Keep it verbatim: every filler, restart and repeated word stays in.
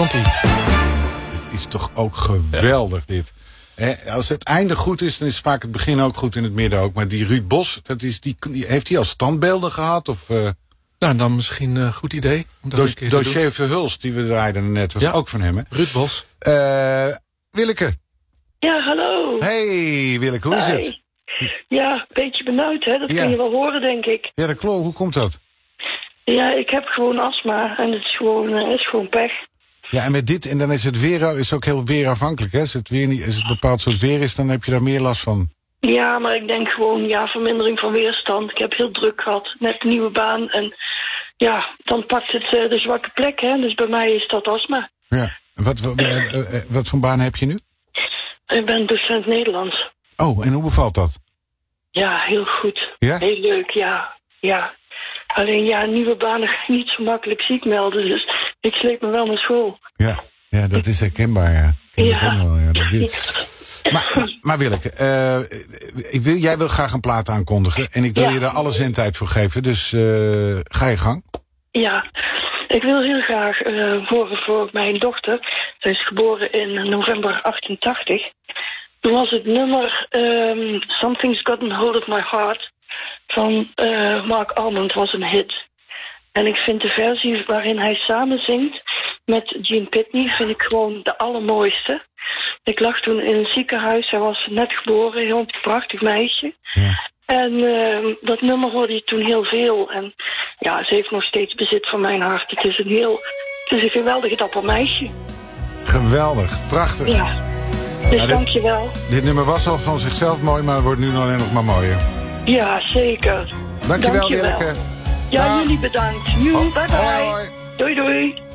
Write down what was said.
Komt-ie. Het is toch ook geweldig, ja. dit. He, als het einde goed is, dan is vaak het begin ook goed en het midden ook. Maar die Ruud Bos, dat is die, die, heeft hij al standbeelden gehad? Of, uh... Nou, dan misschien een uh, goed idee. Om dat Do- Dossier Verhulst, die we draaiden net, was ja. ook van hem, hè? Ruud Bos. Uh, Willeke. Ja, hallo. Hey, Willeke, hoe is Hi. het? Ja, een beetje benauwd, hè? Dat ja. kun je wel horen, denk ik. Ja, dat klopt. Hoe komt dat? Ja, ik heb gewoon astma en het is gewoon, uh, het is gewoon pech. Ja, en met dit, en dan is het weer is ook heel weerafhankelijk, hè? Als het, weer niet, als het een bepaald soort weer is, dan heb je daar meer last van. Ja, maar ik denk gewoon, ja, vermindering van weerstand. Ik heb heel druk gehad, net een nieuwe baan. En ja, dan pakt het uh, de zwakke plek, hè? Dus bij mij is dat astma. Ja, en wat, wat, uh, uh, wat voor baan heb je nu? Ik ben docent Nederlands. Oh, en hoe bevalt dat? Ja, heel goed. Ja? Heel leuk, ja. Ja. Alleen ja, nieuwe banen ga je niet zo makkelijk ziek melden. Dus ik sleep me wel naar school. Ja, ja dat is herkenbaar, ja. Ja. Wel, ja, dat ja. Maar, maar, maar Willeke, uh, ik wil, jij wil graag een plaat aankondigen. En ik wil ja. je daar alle zendtijd voor geven. Dus uh, ga je gang. Ja, ik wil heel graag uh, horen voor mijn dochter. Zij is geboren in november achtentachtig. Toen was het nummer um, Something's Gotten Hold of My Heart van uh, Mark Almond was een hit. En ik vind de versie waarin hij samen zingt met Gene Pitney vind ik gewoon de allermooiste. Ik lag toen in een ziekenhuis, hij was net geboren, heel prachtig meisje. Ja. En uh, dat nummer hoorde je toen heel veel. En ja, ze heeft nog steeds bezit van mijn hart. Het is een heel, het is een geweldig dapper meisje. Geweldig, prachtig. Ja. Dus ja, dank je wel. Dit nummer was al van zichzelf mooi, maar het wordt nu alleen nog maar mooier. Ja, zeker. Dank je wel, Willeke. Ja, ah. jullie bedankt. Joe, bye bye. Hoi, hoi. Doei, doei.